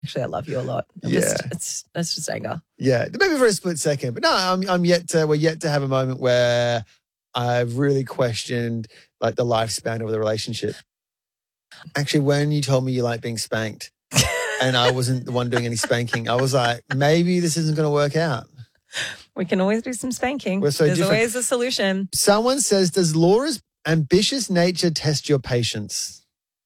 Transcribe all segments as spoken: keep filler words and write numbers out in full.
Actually, I love you a lot. I'm Yeah. Just, it's, it's just anger. Yeah, maybe for a split second. But no, I'm, I'm yet to, we're yet to have a moment where I've really questioned like the lifespan of the relationship. Actually, when you told me you like being spanked and I wasn't the one doing any spanking, I was like, maybe this isn't going to work out. We can always do some spanking. We're so There's different. always a solution. Someone says, does Laura's ambitious nature test your patience?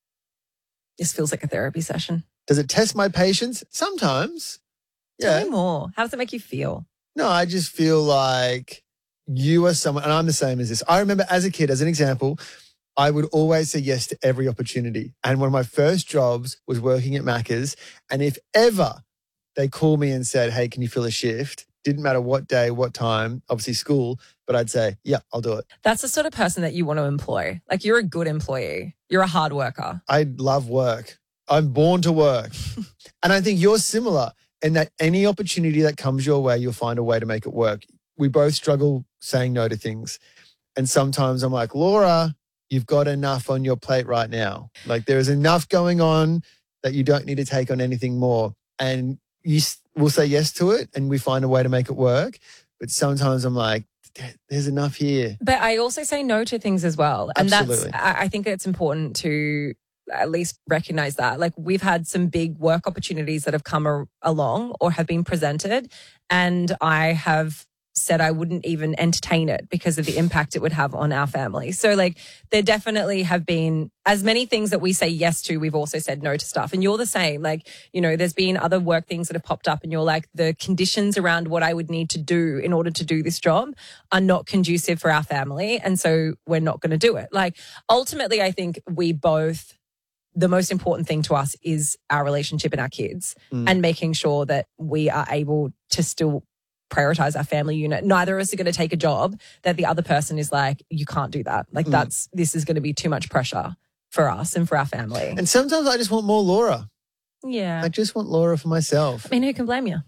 This feels like a therapy session. Does it test my patience? Sometimes. Tell Yeah. me more. How does it make you feel? No, I just feel like you are someone, and I'm the same as this. I remember as a kid, as an example, I would always say yes to every opportunity. And one of my first jobs was working at Macca's. And if ever they called me and said, hey, can you fill a shift? Didn't matter what day, what time, obviously school, but I'd say, yeah, I'll do it. That's the sort of person that you want to employ. Like you're a good employee. You're a hard worker. I love work. I'm born to work. And I think you're similar in that any opportunity that comes your way, you'll find a way to make it work. We both struggle saying no to things. And sometimes I'm like, Laura, you've got enough on your plate right now. Like there is enough going on that you don't need to take on anything more. And you will say yes to it and we find a way to make it work. But sometimes I'm like, there's enough here. But I also say no to things as well. And Absolutely. that's, I I think it's important to at least recognize that. Like we've had some big work opportunities that have come a- along or have been presented. And I have said I wouldn't even entertain it because of the impact it would have on our family. So like there definitely have been as many things that we say yes to, we've also said no to stuff. And you're the same. Like, you know, there's been other work things that have popped up and you're like, the conditions around what I would need to do in order to do this job are not conducive for our family. And so we're not going to do it. Like ultimately, I think we both, the most important thing to us is our relationship and our kids Mm. and making sure that we are able to still prioritize our family unit. Neither of us are going to take a job that the other person is like, you can't do that. Like Mm. that's, this is going to be too much pressure for us and for our family. And sometimes I just want more Laura. Yeah. I just want Laura for myself. I mean, who can blame you?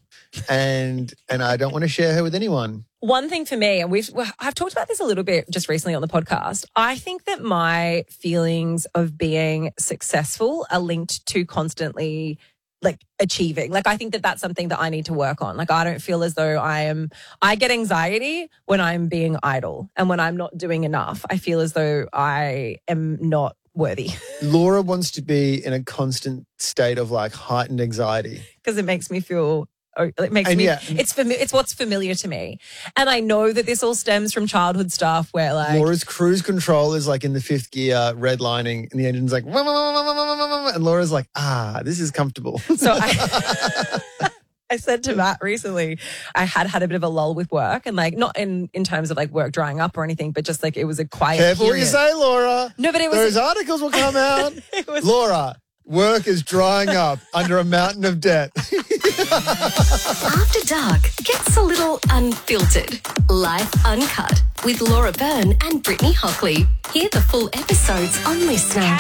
And and I don't want to share her with anyone. One thing for me, and we've well, I've talked about this a little bit just recently on the podcast. I think that my feelings of being successful are linked to constantly like achieving. Like I think that that's something that I need to work on. Like I don't feel as though I am, I get anxiety when I'm being idle and when I'm not doing enough. I feel as though I am not worthy Laura wants to be in a constant state of like heightened anxiety. because it makes me feel oh, it makes And me yeah. it's fami- it's what's familiar to me. And I know that this all stems from childhood stuff where like Laura's cruise control is like in the fifth gear, redlining, and the engine's like, "Wah, wah, wah, wah, wah, wah, wah," and Laura's like, ah, this is comfortable. So I, I said to Matt recently, I had had a bit of a lull with work and like not in, in terms of like work drying up or anything, but just like it was a quiet Careful what you period. say, Laura. No, but it was Those articles will come out. it was Laura, work is drying up under a mountain of debt. After Dark gets a little unfiltered. Life Uncut with Laura Byrne and Brittany Hockley. Hear the full episodes on Listener.